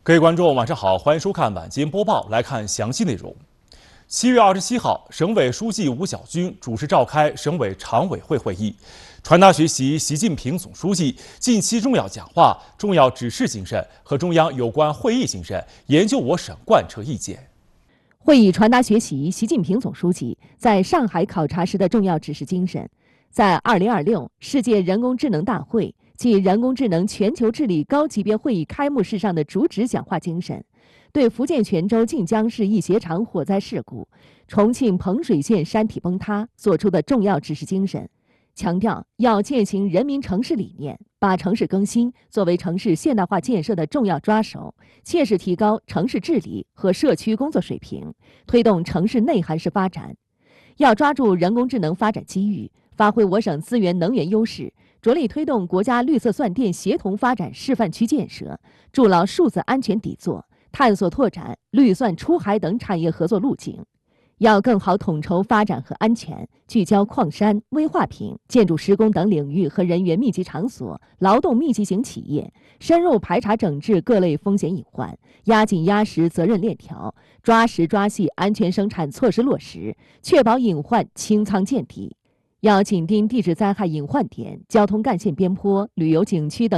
各位观众，晚上好，欢迎收看晚间播报。来看详细内容。7月27号，省委书记吴晓军主持召开省委常委会会议，传达学习习近平总书记近期重要讲话、重要指示精神和中央有关会议精神，研究我省贯彻意见。 会议传达学习习近平总书记在上海考察时的重要指示精神，在2026世界人工智能大会暨人工智能全球治理高级别会议开幕式上的主旨讲话精神，对福建泉州晋江市一鞋厂火灾事故、重庆彭水县山体崩塌作出的重要指示精神，强调要践行人民城市理念，把城市更新作为城市现代化建设的重要抓手，切实提高城市治理和社区工作水平，推动城市内涵式发展。要抓住人工智能发展机遇，发挥我省资源能源优势，着力推动国家绿色算电协同发展示范区建设，筑牢数字安全底座，探索拓展绿算出海等产业合作路径。要更好统筹发展和安全，聚焦矿山、危化品、建筑施工等领域和人员密集场所、劳动密集型企业，深入排查整治各类风险隐患，压紧压实责任链条，抓实抓细安全生产措施落实，确保隐患清仓见底。要紧盯地质灾害隐患点、交通干线边坡、旅游景区等